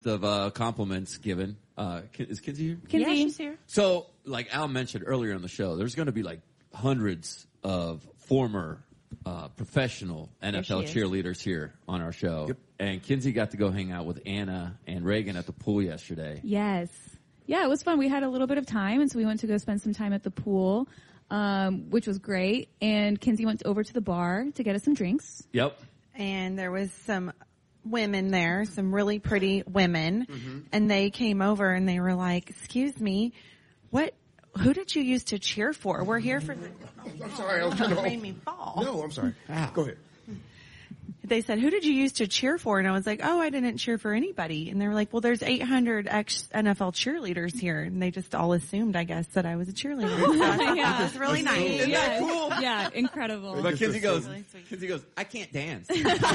of compliments given. Is Kinsey here? Yeah, she's here. So, like Al mentioned earlier in the show, there's going to be like hundreds of former professional NFL cheerleaders here on our show. Yep. And Kinsey got to go hang out with Anna and Reagan at the pool yesterday. Yes. Yeah, it was fun. We had a little bit of time, and so we went to go spend some time at the pool, which was great. And Kinsey went over to the bar to get us some drinks. Yep. And there was some women there, some really pretty women, and they came over and they were like, "Excuse me, who did you use to cheer for? We're here for the..." I'm sorry, I was trying to made me fall. No, I'm sorry. Go ahead. They said, "Who did you use to cheer for?" And I was like, "Oh, I didn't cheer for anybody." And they were like, "Well, there's 800 ex-NFL cheerleaders here." And they just all assumed, I guess, that I was a cheerleader. So Yeah. it was really nice. Isn't that cool? Yeah, incredible. But Kinsey goes, Really sweet. I can't dance. I don't know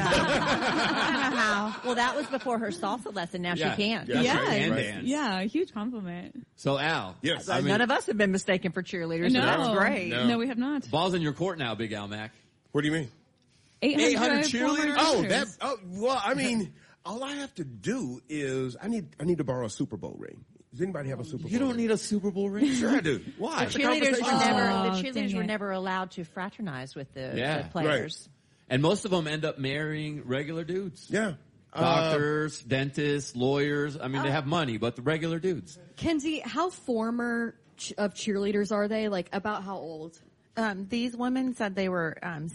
how. Well, that was before her salsa lesson. Now Yeah. she can. Yeah. Yeah, Right, and right. dance. Yeah, a huge compliment. So Al, Yes. I mean, None of us have been mistaken for cheerleaders. No, So that's great. No, we have not. ball's in your court now, Big Al Mac. What do you mean? 800 cheerleaders? Well, I mean, all I have to do is I need to borrow a Super Bowl ring. Does anybody have a Super Bowl? You don't ring? need a Super Bowl ring. Sure, I do. Why? The cheerleaders dang were it. never allowed to fraternize with the Yeah. players. And most of them end up marrying regular dudes. Yeah. Doctors, dentists, lawyers. I mean, they have money, but the regular dudes. Kenzie, how former of cheerleaders are they? Like, about how old? These women said they were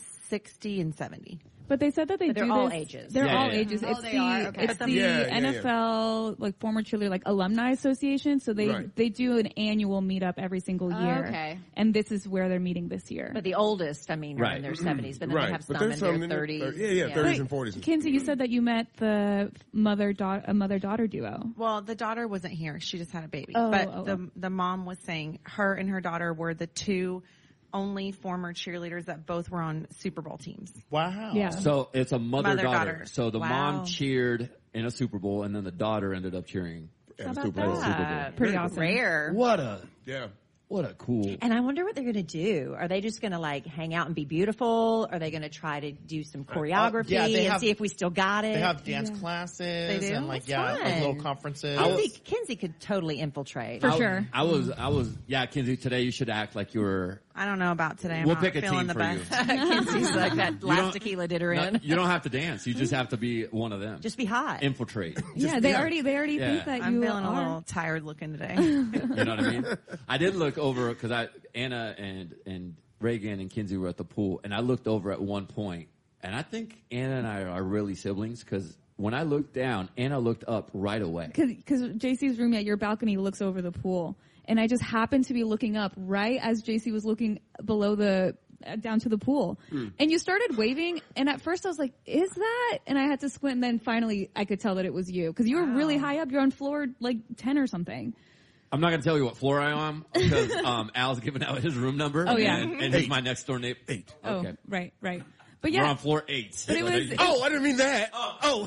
60 and 70. But they said that they But they're do all this- ages. They're Yeah, all yeah. ages. Oh, It's they the are? Okay. it's the Yeah, yeah, NFL like former cheerleader like alumni association. So they Right. they do an annual meetup every single year. Okay. And this is where they're meeting this year. But the oldest, I mean, are Right. in their 70s, but then Right. they have But some there's in some their in their 30s. Yeah, 30s and 40s. Kinsey, you said that you met the mother-daughter duo. Well, the daughter wasn't here. She just had a baby. Oh, but oh. the mom was saying her and her daughter were the two only former cheerleaders that both were on Super Bowl teams. Wow. Yeah. So it's a mother-daughter. Mother-daughter. So the Wow. mom cheered in a Super Bowl, and then the daughter ended up cheering. And How the about Super Bowl. that? Pretty awesome. Rare. Yeah. What a cool. And I wonder what they're going to do. Are they just going to like hang out and be beautiful? Are they going to try to do some choreography yeah, they and have- see if we still got it? They have dance classes They do? and like That's like little fun. conferences. Kinsey could totally infiltrate. For sure. I was. Yeah, Kinsey. Today you should act like you were. I don't know about today. I'm We'll not pick a feeling team the for best. Kinsey's like that don't- last tequila did her in. You don't have to dance. You just have to be one of them. Just be hot. Infiltrate. Yeah, they already Yeah. think that I'm you feeling are. a little tired looking today. You know what I mean? I did look over because Anna and Reagan and Kinsey were at the pool, and I looked over at one point, and I think Anna and I are really siblings because when I looked down, Anna looked up right away. Because JC's room at your balcony looks over the pool, and I just happened to be looking up right as JC was looking below down to the pool, and you started waving, and at first I was like, "Is that?" And I had to squint, and then finally I could tell that it was you because you were really high up. You're on floor like 10 or something. I'm not going to tell you what floor I am because Al's giving out his room number. Oh, yeah. and he's my next door neighbor. 8. Okay. Oh, right. But We're yeah, on floor 8. but it was. Oh, I didn't mean that. Oh.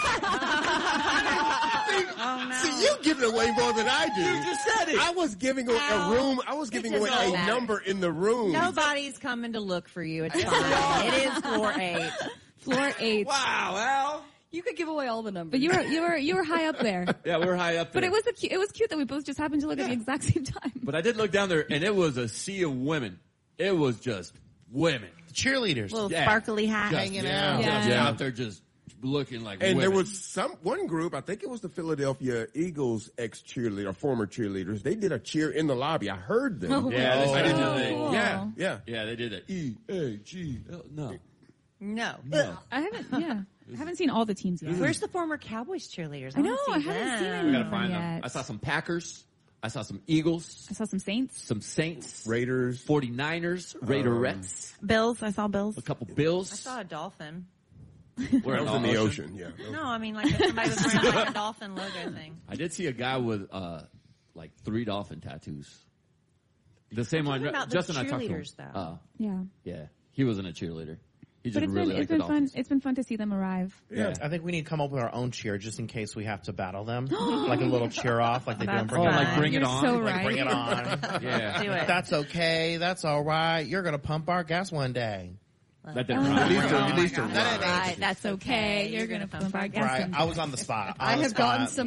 See, you give it away more than I do. You just said it. I was giving away a room. I was giving away doesn't a matter. number in the room. Nobody's coming to look for you. It's fine. It is floor 8. Floor 8. Wow, Al. You could give away all the numbers. But you were high up there. Yeah, we were high up there. But it was cute that we both just happened to look at the exact same time. But I did look down there, and it was a sea of women. It was just women. Cheerleaders. Little Yeah. sparkly hat. Just, Hanging Yeah. out. Yeah. Just out there just looking like And women. there was one group, I think it was the Philadelphia Eagles ex-cheerleader, former cheerleaders. They did a cheer in the lobby. I heard them. Yeah, I didn't know they. cool. Yeah, yeah. Yeah, they did it. E-A-G-L. No. No. I haven't seen all the teams yet. Where's the former Cowboys cheerleaders? I know, wanna I see haven't seen them. any. We gotta of find them them. yet. I saw some Packers. I saw some Eagles. I saw some Saints. Some Saints. Raiders. 49ers. Raiderettes. Bills. I saw Bills. A couple Bills. I saw a dolphin. We're That was in the ocean, yeah. No, I mean like somebody was wearing like a dolphin logo thing. I did see a guy with like 3 dolphin tattoos. The same one. talking about the Justin and I talked to him. cheerleaders, though. Yeah. Yeah, he wasn't a cheerleader. He just But really liked the fun. Dolphins. It's been fun to see them arrive. Yeah. I think we need to come up with our own cheer just in case we have to battle them. Like a little cheer off like they do in That's Bring It fun. On. like Bring It You're On. so Like, right. Bring It On. Yeah. Do it. That's okay. That's all right. You're going to pump our gas one day. That didn't rhyme. At least to Right, that's okay. You're gonna pump our gas. Right. I was on the spot. I have gotten some